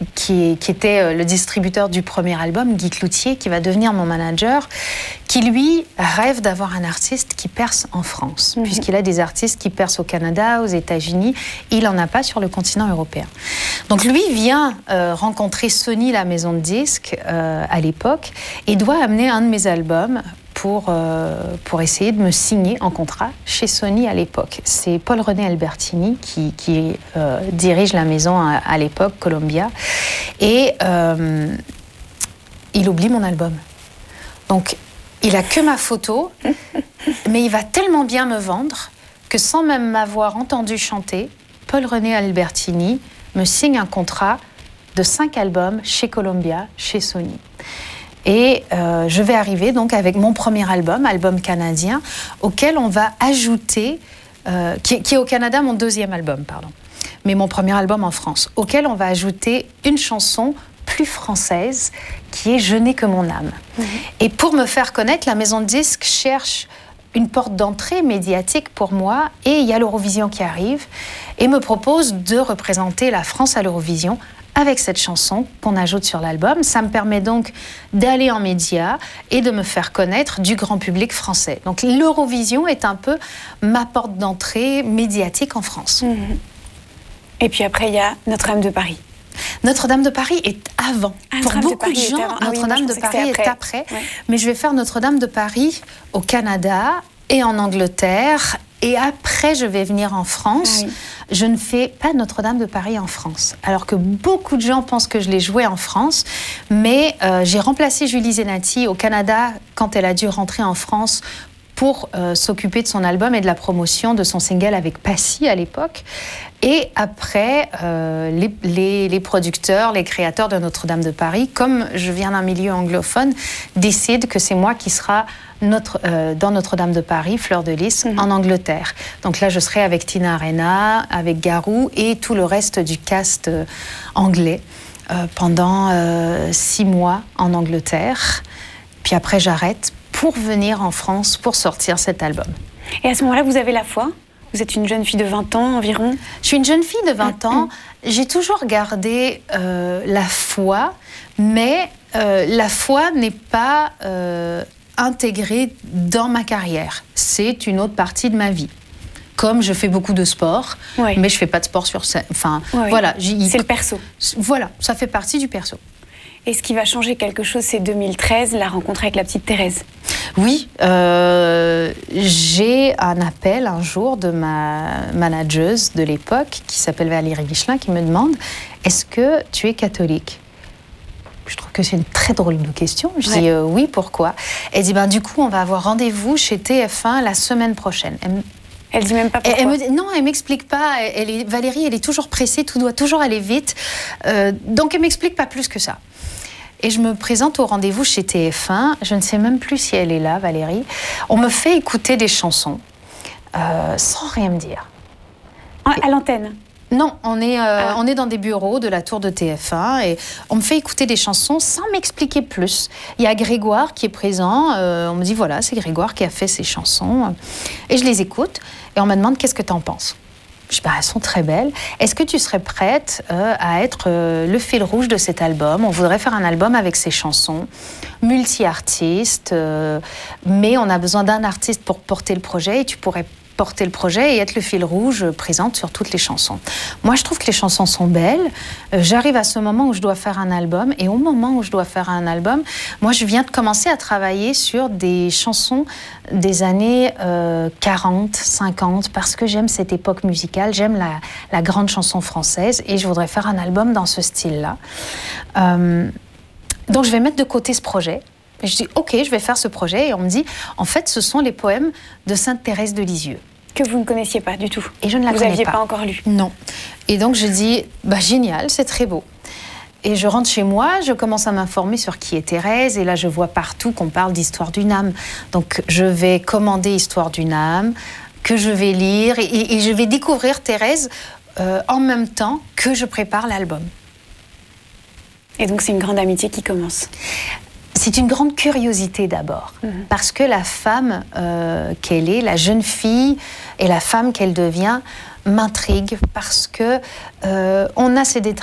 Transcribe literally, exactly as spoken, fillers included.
qui, qui était le distributeur du premier album, Guy Cloutier, qui va devenir mon manager, qui lui rêve d'avoir un artiste qui perce en France, mmh. puisqu'il a des artistes qui percent au Canada, aux États-Unis, il n'en a pas sur le continent européen. Donc lui vient euh, rencontrer Sony, la maison de disques, euh, à l'époque, et doit amener un de mes albums pour, euh, pour essayer de me signer en contrat chez Sony à l'époque. C'est Paul-René Albertini qui, qui euh, dirige la maison à, à l'époque, Columbia, et euh, il oublie mon album. Donc, il a que ma photo, mais il va tellement bien me vendre que sans même m'avoir entendu chanter, Paul-René Albertini me signe un contrat de cinq albums chez Columbia, chez Sony. Et euh, je vais arriver donc avec mon premier album, album canadien, auquel on va ajouter, euh, qui, qui est au Canada mon deuxième album, pardon, mais mon premier album en France, auquel on va ajouter une chanson plus française, qui est « Je n'ai que mon âme ». Mmh. Et pour me faire connaître, la maison de disques cherche une porte d'entrée médiatique pour moi, et il y a l'Eurovision qui arrive, et me propose de représenter la France à l'Eurovision avec cette chanson qu'on ajoute sur l'album. Ça me permet donc d'aller en médias et de me faire connaître du grand public français. Donc l'Eurovision est un peu ma porte d'entrée médiatique en France. Mmh. Et puis après, il y a Notre-Dame de Paris. Notre-Dame de Paris est avant. Ah, Pour Notre-Dame beaucoup de, de gens, ah, Notre-Dame oui, de Paris est après. après. Ouais. Mais je vais faire Notre-Dame de Paris au Canada et en Angleterre. Et après, je vais venir en France. Ah, oui. Je ne fais pas Notre-Dame de Paris en France. Alors que beaucoup de gens pensent que je l'ai joué en France. Mais euh, j'ai remplacé Julie Zenati au Canada quand elle a dû rentrer en France pour euh, s'occuper de son album et de la promotion de son single avec Passy à l'époque. Et après, euh, les, les, les producteurs, les créateurs de Notre-Dame de Paris, comme je viens d'un milieu anglophone, décident que c'est moi qui sera notre, euh, dans Notre-Dame de Paris, Fleur de Lys, mmh. en Angleterre. Donc là, je serai avec Tina Arena, avec Garou et tout le reste du cast euh, anglais euh, pendant euh, six mois en Angleterre. Puis après, j'arrête pour venir en France pour sortir cet album. Et à ce moment-là, vous avez la foi ? Vous êtes une jeune fille de vingt ans environ ? Je suis une jeune fille de vingt ans. J'ai toujours gardé euh, la foi, mais euh, la foi n'est pas euh, intégrée dans ma carrière. C'est une autre partie de ma vie. Comme je fais beaucoup de sport, oui. mais je ne fais pas de sport sur scène. Enfin, oui. voilà. C'est le perso. Voilà, ça fait partie du perso. Et ce qui va changer quelque chose, c'est deux mille treize, la rencontre avec la petite Thérèse. Oui, euh, j'ai un appel un jour de ma manageuse de l'époque, qui s'appelle Valérie Vichelin, qui me demande « Est-ce que tu es catholique ?» Je trouve que c'est une très drôle de question. Je ouais. dis euh, « Oui, pourquoi ?» Elle dit ben, « Du coup, on va avoir rendez-vous chez T F un la semaine prochaine. » Elle Elle dit même pas pourquoi. Elle me dit, non, elle m'explique pas. Elle est, Valérie, elle est toujours pressée, tout doit toujours aller vite. Euh, donc, elle m'explique pas plus que ça. Et je me présente au rendez-vous chez T F un. Je ne sais même plus si elle est là, Valérie. On me fait écouter des chansons euh, sans rien me dire. À l'antenne ? Non, on est, euh, ah. on est dans des bureaux de la tour de T F un et on me fait écouter des chansons sans m'expliquer plus. Il y a Grégoire qui est présent. Euh, on me dit, voilà, c'est Grégoire qui a fait ces chansons. Et je les écoute et on me demande, qu'est-ce que tu en penses ? Je dis, bah, elles sont très belles. Est-ce que tu serais prête euh, à être euh, le fil rouge de cet album ? On voudrait faire un album avec ces chansons, multi-artistes, euh, mais on a besoin d'un artiste pour porter le projet et tu pourrais porter le projet et être le fil rouge présente sur toutes les chansons. Moi, je trouve que les chansons sont belles. Euh, j'arrive à ce moment où je dois faire un album et au moment où je dois faire un album, moi, je viens de commencer à travailler sur des chansons des années euh, quarante, cinquante parce que j'aime cette époque musicale, j'aime la, la grande chanson française et je voudrais faire un album dans ce style-là. Euh, donc, je vais mettre de côté ce projet. Et je dis, OK, je vais faire ce projet. Et on me dit, en fait, ce sont les poèmes de Sainte Thérèse de Lisieux. Que vous ne connaissiez pas du tout. Et je ne la vous connais pas. Vous n'aviez pas encore lu. Non. Et donc, je dis, bah, génial, c'est très beau. Et je rentre chez moi, je commence à m'informer sur qui est Thérèse. Et là, je vois partout qu'on parle d'Histoire d'une âme. Donc, je vais commander Histoire d'une âme, que je vais lire. Et, et je vais découvrir Thérèse euh, en même temps que je prépare l'album. Et donc, c'est une grande amitié qui commence. C'est une grande curiosité d'abord, mmh. parce que la femme euh, qu'elle est, la jeune fille et la femme qu'elle devient m'intrigue parce que euh, on a ces